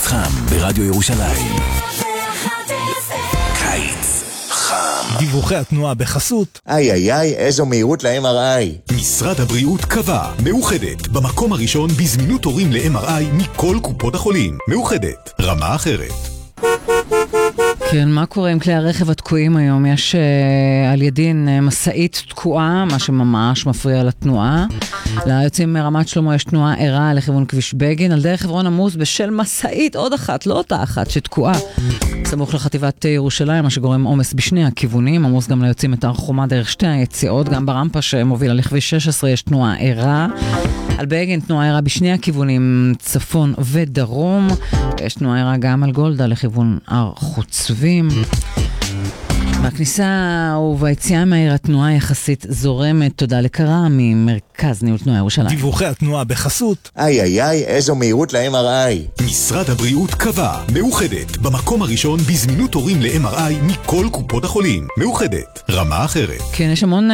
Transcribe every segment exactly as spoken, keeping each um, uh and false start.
חם ברדיו ירושלים. קיץ חם. דיווחי התנועה בחסות. איי איי איי, איזו מהירות ל-אם אר איי. משרד הבריאות קבע, מאוחדת, במקום הראשון בזמינות תורים ל-אם אר איי מכל קופות החולים. מאוחדת, רמה אחרת. כן, מה קורה עם כלי הרכב התקועים היום? יש uh, על ידין uh, מסעית תקועה, מה שממש מפריע לתנועה. ליוצאים מרמת שלמה יש תנועה ערה לכיוון כביש בגין, על דרך חברון עמוס בשל מסעית, עוד אחת, לא אותה אחת, שתקועה. סמוך לחטיבת ירושלים, מה שגורם עומס בשני הכיוונים, עמוס גם ליוצאים את הר חומה דרך שתי היציאות, גם ברמפה שמובילה לכביש שש עשרה יש תנועה ערה. על בגין תנועה ערה בשני הכיוונים, צפון ודרום. יש תנועה ערה גם על גולדה לכיוון הר חוצבים. בכניסה וביציאה מהעיר התנועה יחסית זורמת. תודה לקרה ממרכז ניהול תנועה ירושלים. דיווחי התנועה בחסות. איי איי איי, איזו מהירות ל-אם אר איי. משרד הבריאות קבע, מאוחדת, במקום הראשון בזמינות תורים ל-אם אר איי מכל קופות החולים. מאוחדת, רמה אחרת. כן, יש המון אה,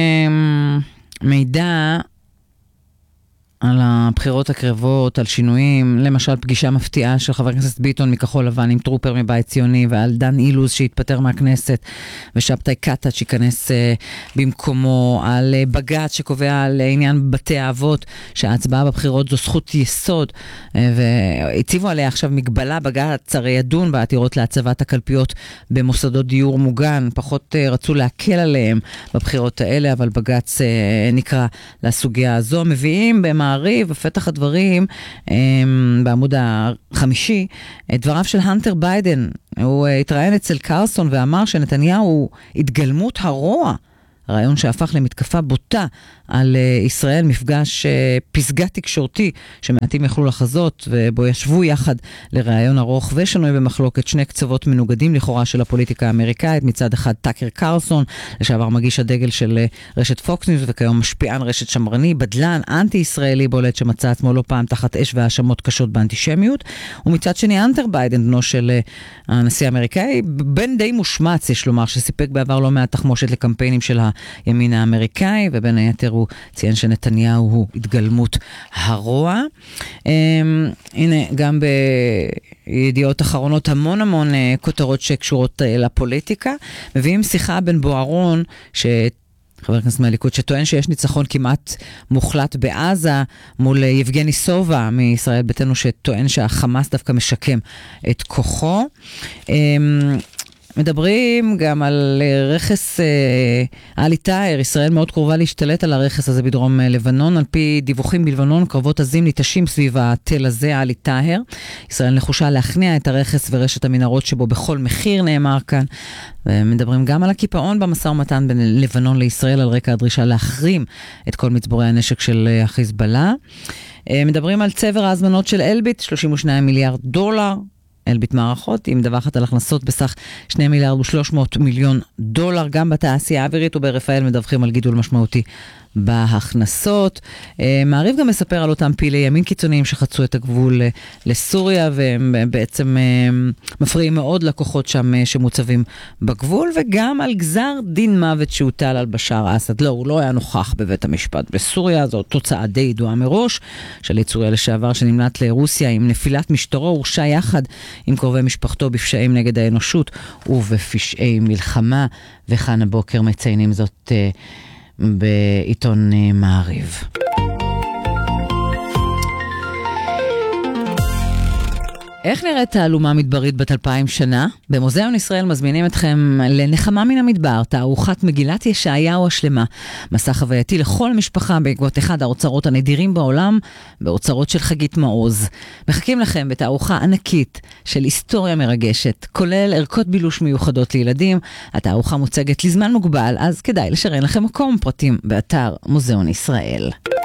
מידע על הבחירות הקרבות, על שינויים, למשל פגישה מפתיעה של חבר הכנסת ביטון מכחול לבן עם טרופר מבית ציוני, ועל דן אילוז שהתפטר מהכנסת, ושבתאי קטט שיכנס uh, במקומו, על uh, בג"ץ שקובע על עניין בתי האבות, שההצבעה בבחירות זו זכות יסוד, uh, והציבו עליה עכשיו מגבלה. בג"ץ הרי ידון בעתירות להצבת הקלפיות במוסדות דיור מוגן, פחות uh, רצו להקל עליהם בבחירות האלה, אבל בג"ץ uh, נקרא לסוגיה הזו. מביאים במה מעריב, בפתח הדברים, בעמוד החמישי, דבריו של הנטר ביידן. הוא התראיין אצל קרסון ואמר שנתניהו הוא התגלמות הרוע, הרעיון שהפך למתקפה בוטה על ישראל, מפגש פסגה תקשורתי שמעטים יכלו לחזות, ובו ישבו יחד לרעיון ארוך ושנוי במחלוקת שני קצוות מנוגדים לכאורה של הפוליטיקה האמריקאית. מצד אחד טאקר קרסון, לשעבר מגיש הדגל של רשת פוקס ניוז וכיום משפיען רשת שמרני, בדלן אנטי-ישראלי בולט שמצא עצמו לא פעם תחת אש והאשמות קשות באנטישמיות. ומצד שני הנטר ביידן, בנו של הנשיא האמריקאי, בן די מושמץ יש לומר, שסיפק בעבר לא מעט תחמושת לקמפיינים של הימין האמריקאי, ובין היתר הוא ציין שנתניהו הוא התגלמות הרוע. הנה, גם בידיעות אחרונות המון המון כותרות שקשורות לפוליטיקה. מביאים שיחה בין בוארון, ש... חבר הכנסת מהליכוד, שטוען שיש ניצחון כמעט מוחלט בעזה, מול יבגני סובה מישראל ביתנו, שטוען שהחמאס דווקא משקם את כוחו. מדברים גם על רכס עלי טהר. ישראל מאוד קרובה להשתלט על הרכס הזה בדרום לבנון. על פי דיווחים בלבנון, קרבות עזים ניטשים סביב התל הזה, עלי טהר. ישראל נחושה להכניע את הרכס ורשת המנהרות שבו בכל מחיר, נאמר כאן. ומדברים גם על הקיפאון במשא ומתן בין לבנון לישראל, על רקע הדרישה להחרים את כל מצבורי הנשק של החיזבאללה. מדברים על צבר ההזמנות של אלביט, שלושים ושניים מיליארד דולר. אלביט מערכות, היא מדווחת על הכנסות בסך שני מיליארד ושלוש מאות מיליון דולר. גם בתעשייה האווירית וברפאל מדווחים על גידול משמעותי בהכנסות. מעריב גם מספר על אותם פעילי ימין קיצוניים שחצו את הגבול לסוריה, והם בעצם מפריעים מאוד לכוחות שם שמוצבים בגבול, וגם על גזר דין מוות שהוטל על בשאר אסד. לא, הוא לא היה נוכח בבית המשפט בסוריה, זו תוצאה די ידועה מראש. שליט סוריה לשעבר שנמלט לרוסיה עם נפילת משטרו, הורשע יחד עם קרובי משפחתו בפשעים נגד האנושות ובפשעי מלחמה, וכאן הבוקר מציינים זאת בעיתון מעריב. איך נראית תעלומה מדברית בת אלפיים שנה? במוזיאון ישראל מזמינים אתכם לנחמה מן המדבר, תערוכת מגילת ישעיהו השלמה. מסע חווייתי לכל משפחה בעקבות אחד האוצרות הנדירים בעולם, באוצרות של חגית מעוז. מחכים לכם בתערוכה ענקית של היסטוריה מרגשת, כולל ערכות בילוש מיוחדות לילדים. התערוכה מוצגת לזמן מוגבל, אז כדאי לשרן לכם מקום. פרטים באתר מוזיאון ישראל.